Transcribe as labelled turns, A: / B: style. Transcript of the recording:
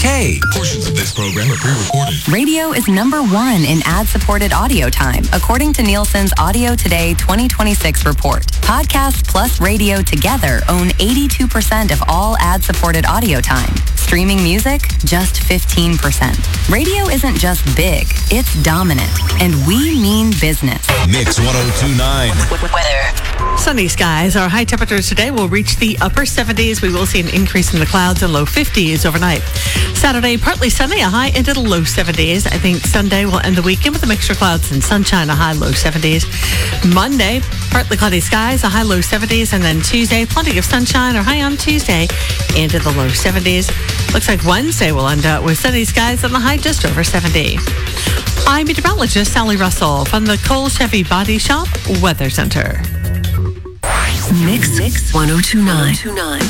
A: okay.
B: Portions of this program are pre-recorded.
C: Radio is number one in ad-supported audio time, according to Nielsen's Audio Today 2026 report. Podcasts plus radio together own 82% of all ad-supported audio time. Streaming music, just 15%. Radio isn't just big, it's dominant. And we mean business.
B: Mix 102.9.
D: Weather. Sunny skies. Our high temperatures today will reach the upper 70s. We will see an increase in the clouds and low 50s overnight. Saturday, partly sunny, a high into the low 70s. I think Sunday will end the weekend with a mixture of clouds and sunshine, a high low 70s. Monday, partly cloudy skies, a high low 70s. And then Tuesday, plenty of sunshine, or high on Tuesday into the low 70s. Looks like Wednesday will end up with sunny skies and the high just over 70. I'm meteorologist Sally Russell from the Cole Chevy Body Shop Weather Center.
C: Mix 1029.